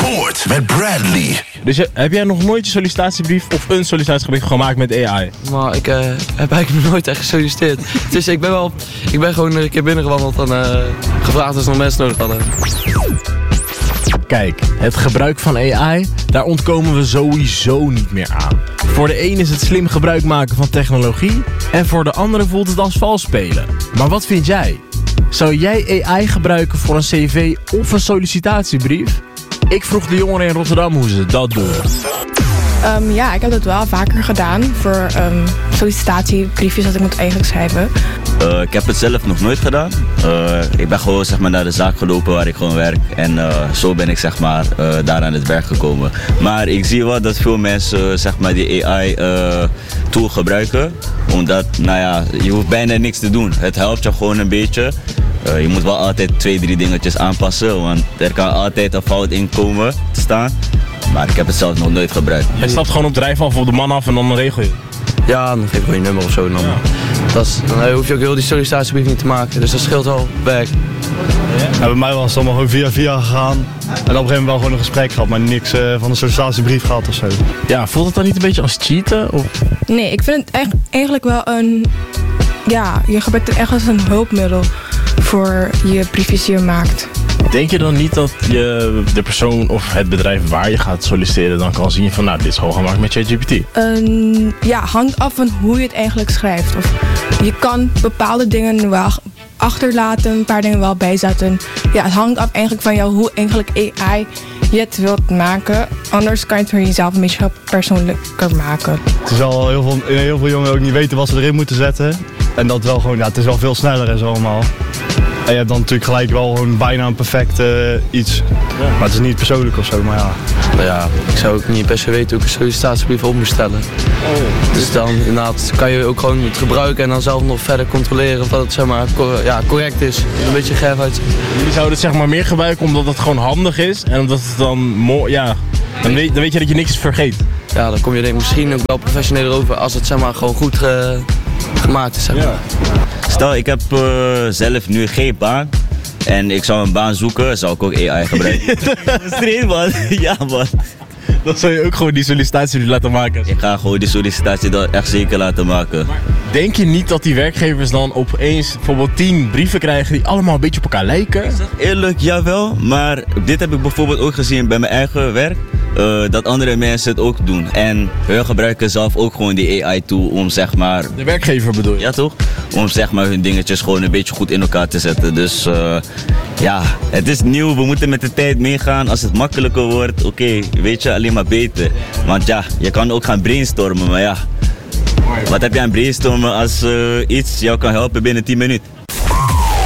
Sport met Bradley. Dus heb jij nog nooit je sollicitatiebrief of een sollicitatiebrief gemaakt met AI? Maar ik heb eigenlijk nog nooit echt gesolliciteerd. Dus ik ben gewoon een keer binnengewandeld en gevraagd of ze nog mensen nodig hadden. Kijk, het gebruik van AI, daar ontkomen we sowieso niet meer aan. Voor de een is het slim gebruik maken van technologie en voor de andere voelt het als vals spelen. Maar wat vind jij? Zou jij AI gebruiken voor een cv of een sollicitatiebrief? Ik vroeg de jongeren in Rotterdam hoe ze dat doen. Ja, ik heb dat wel vaker gedaan voor sollicitatiebriefjes dat ik moet eigenlijk schrijven. Ik heb het zelf nog nooit gedaan. Ik ben gewoon zeg maar, naar de zaak gelopen waar ik gewoon werk. En zo ben ik zeg maar, daar aan het werk gekomen. Maar ik zie wel dat veel mensen zeg maar, die AI-tool gebruiken. Omdat, nou ja, je hoeft bijna niks te doen. Het helpt je gewoon een beetje. Je moet wel altijd 2-3 dingetjes aanpassen. Want er kan altijd een fout in komen te staan. Maar ik heb het zelf nog nooit gebruikt. Je stapt gewoon op de rijval of op de man af en dan regel je. Ja, dan geef ik gewoon je nummer of zo. Dan hoef je ook heel die sollicitatiebrief niet te maken. Dus dat scheelt wel werk. Ja, bij mij was het allemaal gewoon via gegaan. En op een gegeven moment wel gewoon een gesprek gehad, maar niks van een sollicitatiebrief gehad of zo. Ja, voelt het dan niet een beetje als cheaten? Of? Nee, ik vind het eigenlijk wel een... Ja, je gebruikt het echt als een hulpmiddel voor je briefjes die je maakt. Denk je dan niet dat je de persoon of het bedrijf waar je gaat solliciteren dan kan zien van nou, dit is gewoon gemaakt met ChatGPT? Ja, hangt af van hoe je het eigenlijk schrijft. Of je kan bepaalde dingen wel achterlaten, een paar dingen wel bijzetten. Ja, het hangt af eigenlijk van jou hoe eigenlijk AI je het wilt maken. Anders kan je het voor jezelf een beetje persoonlijker maken. Het is wel heel veel jongeren ook niet weten wat ze erin moeten zetten. En dat wel gewoon, ja, het is wel veel sneller en zo allemaal. En je hebt dan natuurlijk gelijk wel gewoon bijna een perfect iets. Ja. Maar het is niet persoonlijk of zo, maar ja. Nou ja, ik zou ook niet per se weten hoe ik een sollicitatiebrief op moet stellen. Dus dan inderdaad kan je ook gewoon het gebruiken en dan zelf nog verder controleren of dat het zeg maar correct is. Een beetje geef uit. Jullie zouden het zeg maar meer gebruiken omdat het gewoon handig is en omdat het dan mooi, ja, dan weet je dat je niks vergeet. Ja, dan kom je denk ik misschien ook wel professioneler over als het zeg maar gewoon goed gemaakt is. Zeg maar. Ja. Stel, ik heb zelf nu geen baan en ik zou een baan zoeken, zou ik ook AI gebruiken. Stream man, ja man. Dan zou je ook gewoon die sollicitatie laten maken. Ik ga gewoon die sollicitatie dan echt zeker laten maken. Maar denk je niet dat die werkgevers dan opeens bijvoorbeeld 10 brieven krijgen die allemaal een beetje op elkaar lijken? Ik zeg eerlijk, jawel, maar dit heb ik bijvoorbeeld ook gezien bij mijn eigen werk. Dat andere mensen het ook doen. En hun gebruiken zelf ook gewoon die AI-tool om zeg maar... De werkgever bedoel je? Ja toch? Om zeg maar hun dingetjes gewoon een beetje goed in elkaar te zetten. Dus ja, het is nieuw, we moeten met de tijd meegaan. Als het makkelijker wordt, oké, weet je, alleen maar beter. Want ja, je kan ook gaan brainstormen, maar ja. Wat heb je aan brainstormen als iets jou kan helpen binnen 10 minuten?